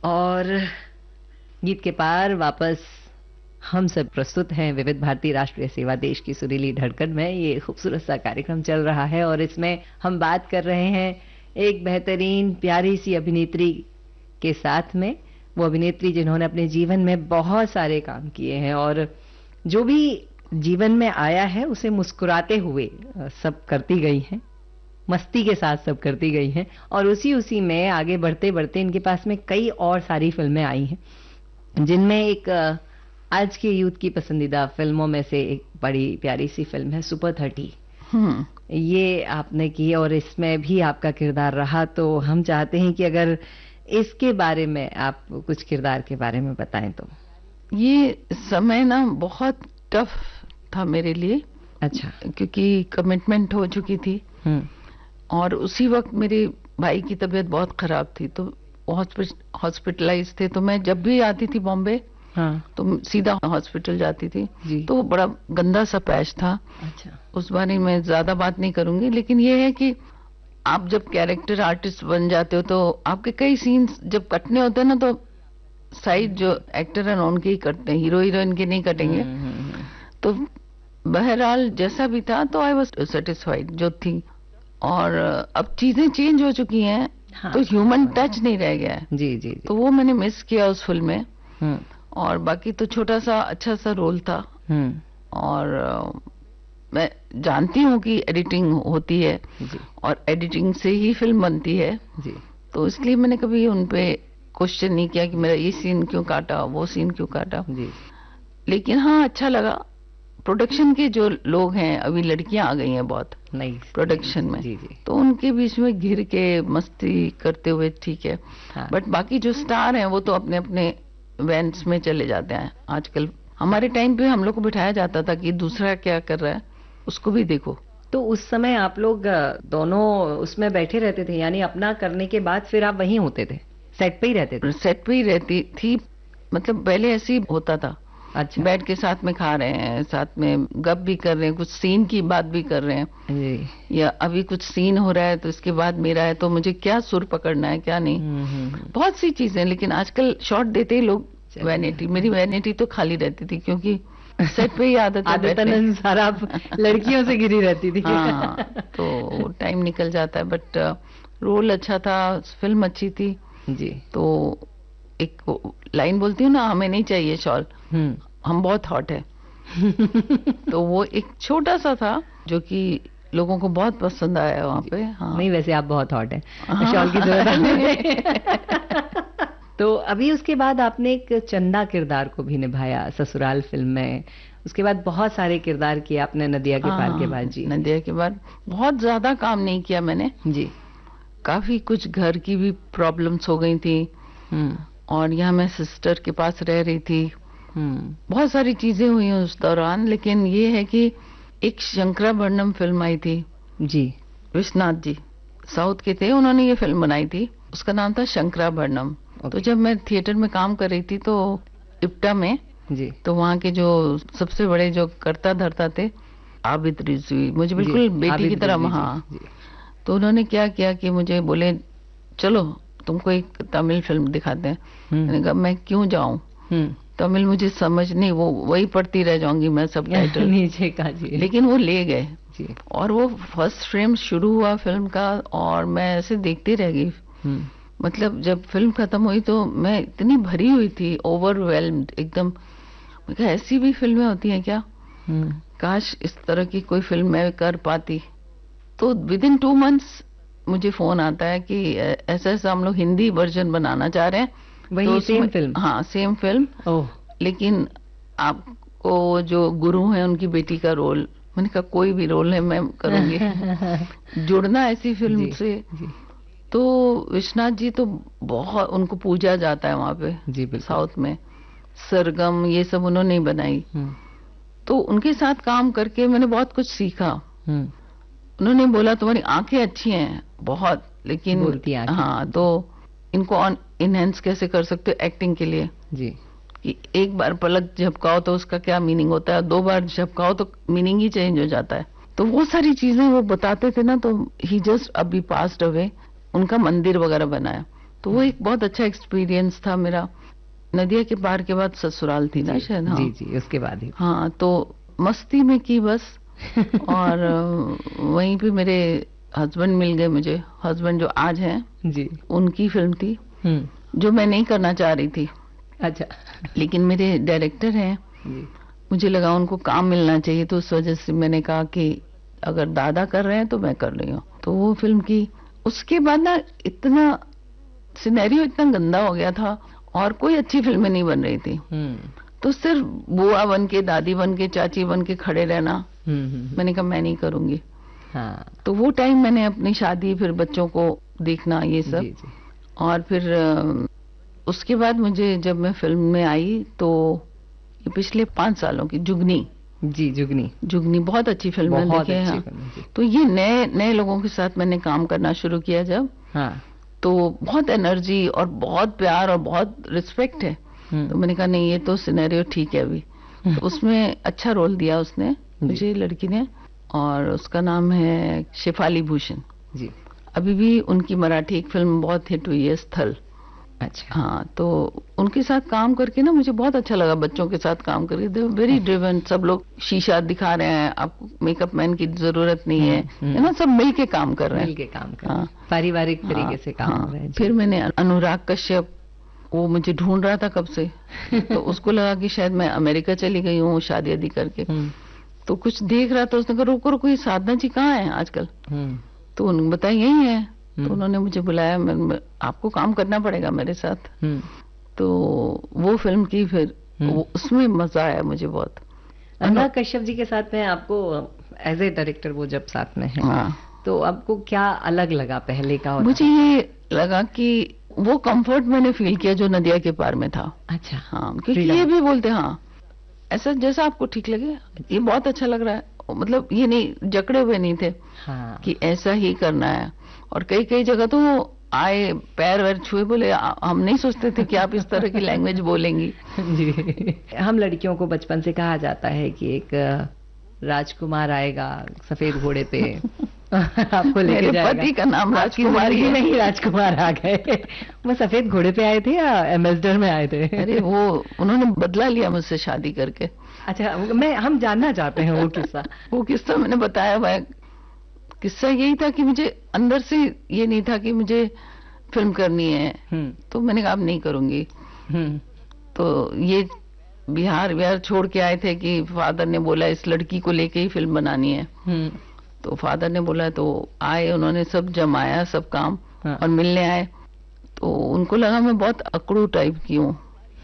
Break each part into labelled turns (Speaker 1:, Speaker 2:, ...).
Speaker 1: और गीत के पार वापस हम सब प्रस्तुत हैं विविध भारती राष्ट्रीय सेवा देश की सुरीली धड़कन में। ये खूबसूरत सा कार्यक्रम चल रहा है और इसमें हम बात कर रहे हैं एक बेहतरीन प्यारी सी अभिनेत्री के साथ में। वो अभिनेत्री जिन्होंने अपने जीवन में बहुत सारे काम किए हैं और जो भी जीवन में आया है उसे मुस्कुराते हुए सब करती गई हैं, मस्ती के साथ सब करती गई हैं और उसी में आगे बढ़ते बढ़ते इनके पास में कई और सारी फिल्में आई हैं, जिनमें एक आज के यूथ की पसंदीदा फिल्मों में से एक बड़ी प्यारी सी फिल्म है सुपर 30। ये आपने की और इसमें भी आपका किरदार रहा, तो हम चाहते हैं कि अगर इसके बारे में आप कुछ किरदार के बारे में बताएं तो।
Speaker 2: ये समय ना बहुत टफ था मेरे लिए।
Speaker 1: अच्छा।
Speaker 2: क्योंकि कमिटमेंट हो चुकी थी और उसी वक्त मेरे भाई की तबीयत बहुत खराब थी, तो हॉस्पिटलाइज थे। तो मैं जब भी आती थी बॉम्बे तो सीधा हॉस्पिटल जाती थी जी। तो बड़ा गंदा सा पैच था।
Speaker 1: अच्छा।
Speaker 2: उस बारे में ज्यादा बात नहीं करूंगी, लेकिन ये है कि आप जब कैरेक्टर आर्टिस्ट बन जाते हो तो आपके कई सीन्स जब कटने होते हैं ना, तो साइड जो एक्टर है उनके ही कटते हैं, हीरो हीरोइन के नहीं कटेंगे। तो बहरहाल जैसा भी था तो आई वाज सेटिस्फाइड जो थी। और अब चीजें चेंज हो चुकी हैं। तो ह्यूमन टच नहीं रह गया है।
Speaker 1: जी, जी।
Speaker 2: तो वो मैंने मिस किया उस फिल्म में। और बाकी तो छोटा सा अच्छा सा रोल था। और मैं जानती हूँ कि एडिटिंग होती है
Speaker 1: जी। और
Speaker 2: एडिटिंग से ही फिल्म बनती है
Speaker 1: जी।
Speaker 2: तो इसलिए मैंने कभी उन पे क्वेश्चन नहीं किया कि मेरा ये सीन क्यों काटा, वो सीन क्यों काटा
Speaker 1: जी।
Speaker 2: लेकिन हाँ अच्छा लगा। प्रोडक्शन के जो लोग हैं, अभी लड़कियां आ गई हैं बहुत
Speaker 1: नई
Speaker 2: प्रोडक्शन में।
Speaker 1: जी, जी।
Speaker 2: तो उनके बीच में घिर के मस्ती करते हुए ठीक है। बट बाकी जो स्टार हैं वो तो अपने अपने इवेंट्स में चले जाते हैं। आजकल हमारे टाइम पे हम लोग को बिठाया जाता था कि दूसरा क्या कर रहा है उसको भी देखो।
Speaker 1: तो उस समय आप लोग दोनों उसमें बैठे रहते थे, यानी अपना करने के बाद फिर आप वहीं होते थे, सेट पे ही रहते थे?
Speaker 2: सेट पे ही रहती थी। मतलब पहले ऐसे ही होता था।
Speaker 1: अच्छा।
Speaker 2: बैठ के साथ में खा रहे हैं, साथ में गप भी कर रहे हैं, कुछ सीन की बात भी कर रहे हैं
Speaker 1: जी।
Speaker 2: या अभी कुछ सीन हो रहा है तो इसके बाद मेरा है तो मुझे क्या सुर पकड़ना है क्या नहीं। बहुत सी चीजें। लेकिन आजकल शॉट देते ही लोग वैनिटी, मेरी वैनिटी तो खाली रहती थी क्योंकि सेट पे ही आदत
Speaker 1: अनुसार आप लड़कियों से घिरी रहती थी।
Speaker 2: हाँ, तो टाइम निकल जाता है। बट रोल अच्छा था, फिल्म अच्छी थी
Speaker 1: जी।
Speaker 2: तो एक लाइन बोलती हूँ ना, हमें नहीं चाहिए शॉल, हम बहुत हॉट है। तो वो एक छोटा सा था जो कि लोगों को बहुत पसंद आया वहाँ पे। हाँ।
Speaker 1: नहीं, वैसे आप बहुत हॉट है, शॉल की जरूरत नहीं। तो अभी उसके बाद आपने एक चंदा किरदार को भी निभाया ससुराल फिल्म में। उसके बाद बहुत सारे किरदार किए आपने नदिया के पार के बाद। जी।
Speaker 2: नदिया के बाद बहुत ज्यादा काम नहीं किया मैंने
Speaker 1: जी।
Speaker 2: काफी कुछ घर की भी प्रॉब्लम्स हो गई थी और यहाँ मैं सिस्टर के पास रह रही थी। बहुत सारी चीजें हुई उस दौरान। लेकिन ये है कि एक शंकराभरणम फिल्म आई थी
Speaker 1: जी,
Speaker 2: विश्वनाथ जी साउथ के थे, उन्होंने ये फिल्म बनाई थी। उसका नाम था शंकराभरणम। तो जब मैं थिएटर में काम कर रही थी तो इप्टा में
Speaker 1: जी,
Speaker 2: तो वहाँ के जो सबसे बड़े जो कर्ता धर्ता थे आबिद रिजवी, मुझे बिल्कुल बेटी की तरह। हाँ। तो उन्होंने क्या किया कि मुझे बोले चलो तुमको एक तमिल फिल्म दिखाते हैं। मैंने कहा मैं क्यों जाऊं, तमिल मुझे समझ नहीं, वो वही पढ़ती रह जाऊंगी मैं सब टाइटल
Speaker 1: नीचे का जी।
Speaker 2: लेकिन वो ले गए
Speaker 1: जी।
Speaker 2: और वो फर्स्ट फ्रेम शुरू हुआ फिल्म का और मैं ऐसे देखती रह गई। मतलब जब फिल्म खत्म हुई तो मैं इतनी भरी हुई थी, ओवरवेल्म्ड एकदम। मैं कहा ऐसी भी फिल्में होती हैं क्या? काश इस तरह की कोई फिल्म मैं कर पाती। तो विद इन 2 months मुझे फोन आता है कि ऐसा ऐसा हम लोग हिंदी वर्जन बनाना चाह रहे हैं।
Speaker 1: वही तो सेम फिल्म?
Speaker 2: हाँ, सेम फिल्म। लेकिन आपको जो गुरु है उनकी बेटी का रोल। मैंने कहा कोई भी रोल है मैं करूंगी। जुड़ना ऐसी फिल्म
Speaker 1: जी,
Speaker 2: से
Speaker 1: जी।
Speaker 2: तो विश्वनाथ जी तो बहुत उनको पूजा जाता है वहाँ पे
Speaker 1: जी,
Speaker 2: साउथ में। सरगम ये सब उन्होंने बनाई। तो उनके साथ काम करके मैंने बहुत कुछ सीखा। उन्होंने बोला तुम्हारी आंखें अच्छी हैं बहुत, लेकिन
Speaker 1: बोलती आंखें।
Speaker 2: हाँ, तो इनको इनहेंस कैसे कर सकते हो एक्टिंग के लिए
Speaker 1: जी।
Speaker 2: कि एक बार पलक झपकाओ तो उसका क्या मीनिंग होता है, 2 बार झपकाओ तो मीनिंग ही चेंज हो जाता है। तो वो सारी चीजें वो बताते थे ना। तो ही जस्ट अभी पास्ड अवे, उनका मंदिर वगैरह बनाया। तो वो एक बहुत अच्छा एक्सपीरियंस था मेरा। नदिया के पार के बाद ससुराल थी ना शायद। हाँ
Speaker 1: जी जी, उसके बाद ही।
Speaker 2: हाँ, तो मस्ती में की बस। और वहीं पे मेरे हस्बैंड मिल गए मुझे, हस्बैंड जो आज हैं
Speaker 1: जी।
Speaker 2: उनकी फिल्म थी जो मैं नहीं करना चाह रही थी।
Speaker 1: अच्छा।
Speaker 2: लेकिन मेरे डायरेक्टर हैं
Speaker 1: जी।
Speaker 2: मुझे लगा उनको काम मिलना चाहिए, तो उस वजह से मैंने कहा कि अगर दादा कर रहे हैं तो मैं कर रही हूँ। तो वो फिल्म की। उसके बाद ना इतना सिनेरियो इतना गंदा हो गया था और कोई अच्छी फिल्में नहीं बन रही थी। तो सिर्फ बुआ बन के, दादी बन के, चाची बन के खड़े रहना, मैंने कहा मैं नहीं करूंगी।
Speaker 1: हाँ।
Speaker 2: तो वो टाइम मैंने अपनी शादी, फिर बच्चों को देखना, ये सब।
Speaker 1: जी जी।
Speaker 2: और फिर उसके बाद मुझे जब मैं फिल्म में आई तो ये पिछले 5 सालों की जुगनी।
Speaker 1: जी, जुगनी।
Speaker 2: जुगनी बहुत अच्छी फिल्म है,
Speaker 1: बहुत
Speaker 2: देखे
Speaker 1: अच्छी
Speaker 2: हैं।
Speaker 1: फिल्म है जी।
Speaker 2: तो ये नए नए लोगों के साथ मैंने काम करना शुरू किया जब,
Speaker 1: हाँ।
Speaker 2: तो बहुत एनर्जी और बहुत प्यार और बहुत रिस्पेक्ट है। तो मैंने कहा नहीं, ये तो सिनेरियो ठीक है अभी। तो उसमें अच्छा रोल दिया उसने मुझे, लड़की ने, और उसका नाम है शेफाली भूषण
Speaker 1: जी।
Speaker 2: अभी भी उनकी मराठी एक फिल्म बहुत हिट हुई है, स्थल।
Speaker 1: अच्छा।
Speaker 2: हाँ, तो उनके साथ काम करके ना मुझे बहुत अच्छा लगा। बच्चों के साथ काम करके, दे वेरी ड्रिवन। सब लोग शीशा दिखा रहे हैं, आपको मेकअप मैन की जरूरत नहीं है ना, सब मिल के काम कर रहे हैं।
Speaker 1: मिल के काम कर रहे हैं, पारिवारिक तरीके से काम हो रहा है।
Speaker 2: फिर मैंने अनुराग कश्यप, वो मुझे ढूंढ रहा था कब से। तो उसको लगा कि शायद मैं अमेरिका चली गई हूँ शादी आदि करके। तो कुछ देख रहा था, उसने कहा रोको रोको, ये साधना जी कहाँ है आजकल। तो उन्होंने बताया यही है। तो उन्होंने मुझे बुलाया, मैं आपको काम करना पड़ेगा मेरे साथ। तो वो फिल्म की, फिर उसमें मजा आया मुझे बहुत।
Speaker 1: अनुराग कश्यप जी के साथ में आपको एज ए डायरेक्टर वो जब साथ में है, तो आपको क्या अलग लगा पहले का? और
Speaker 2: मुझे ये लगा कि वो कंफर्ट मैंने फील किया जो नदिया के पार में था।
Speaker 1: अच्छा।
Speaker 2: हाँ, क्योंकि ये भी बोलते हाँ ऐसा जैसा आपको ठीक लगे, ये बहुत अच्छा लग रहा है। मतलब ये नहीं, जकड़े हुए नहीं थे।
Speaker 1: हाँ। कि
Speaker 2: ऐसा ही करना है। और कई कई जगह तो आए, पैर वैर छुए, बोले हम नहीं सोचते थे कि आप इस तरह की लैंग्वेज बोलेंगी।
Speaker 1: जी। हम लड़कियों को बचपन से कहा जाता है कि एक राजकुमार आएगा सफेद घोड़े पे आपको लेके जाएगा।
Speaker 2: पति का नाम राजकुमार ही
Speaker 1: नहीं, राजकुमार आ गए। वो सफेद घोड़े पे आए थे या एम्बेसडर में आए थे?
Speaker 2: अरे वो उन्होंने बदला लिया मुझसे शादी करके।
Speaker 1: अच्छा, हम जानना चाहते हैं वो किस्सा।
Speaker 2: वो किस्सा मैंने बताया भाई। किस्सा यही था कि मुझे अंदर से ये नहीं था कि मुझे फिल्म करनी है। तो मैंने कहा अब नहीं करूंगी। तो ये बिहार छोड़ के आए थे कि फादर ने बोला इस लड़की को लेके ही फिल्म बनानी है। तो फादर ने बोला, तो आए, उन्होंने सब जमाया, सब काम। और मिलने आए तो उनको लगा मैं बहुत अकड़ू टाइप की हूँ।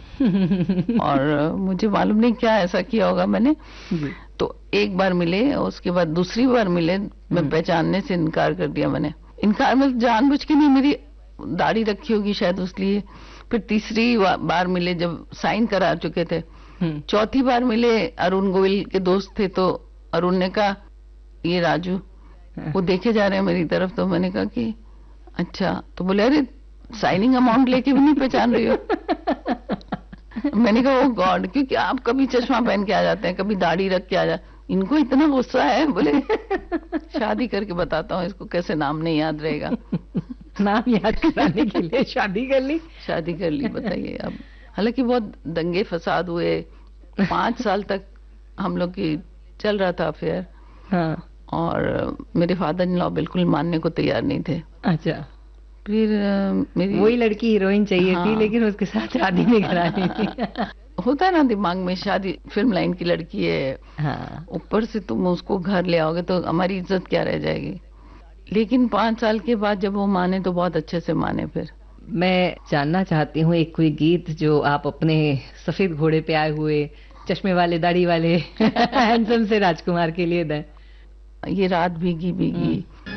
Speaker 2: और मुझे मालूम नहीं क्या ऐसा किया होगा मैंने। तो एक बार मिले, उसके बाद दूसरी बार मिले, मैं पहचानने से इनकार कर दिया मैंने। इनकार मतलब जानबूझ के नहीं, मेरी दाढ़ी रखी होगी शायद उसलिए। फिर तीसरी बार मिले जब साइन करा चुके थे। चौथी बार मिले, अरुण गोविल के दोस्त थे, तो अरुण ने कहा ये राजू, वो देखे जा रहे हैं मेरी तरफ। तो मैंने कहा कि अच्छा। तो बोले अरे साइनिंग अमाउंट लेके भी नहीं पहचान रही हो। मैंने कहा ओ गॉड, क्योंकि आप कभी चश्मा पहन के आ जाते हैं, कभी दाढ़ी रख के आ जाते, इनको इतना गुस्सा है। बोले शादी करके बताता हूँ इसको कैसे नाम नहीं याद रहेगा।
Speaker 1: नाम याद कराने के लिए शादी कर ली।
Speaker 2: शादी कर ली, बताइए। अब हालांकि बहुत दंगे फसाद हुए, 5 साल तक हम लोग की चल रहा था अफेयर।
Speaker 1: हाँ।
Speaker 2: और मेरे फादर इन लॉ बिल्कुल मानने को तैयार नहीं थे।
Speaker 1: अच्छा।
Speaker 2: फिर मेरी
Speaker 1: वही लड़की हीरोइन चाहिए थी, लेकिन उसके साथ शादी नहीं करानी थी।
Speaker 2: होता है ना दिमाग में, शादी फिल्म लाइन की लड़की है,
Speaker 1: हाँ।
Speaker 2: ऊपर से तुम उसको घर ले आओगे तो हमारी इज्जत क्या रह जाएगी। लेकिन 5 साल के बाद जब वो माने तो बहुत अच्छे से माने। फिर
Speaker 1: मैं जानना चाहती हूँ एक कोई गीत जो आप अपने सफेद घोड़े पे आए हुए चश्मे वाले दाढ़ी वाले हैंडसम से राजकुमार के लिए दें।
Speaker 2: ये रात भीगी भीगी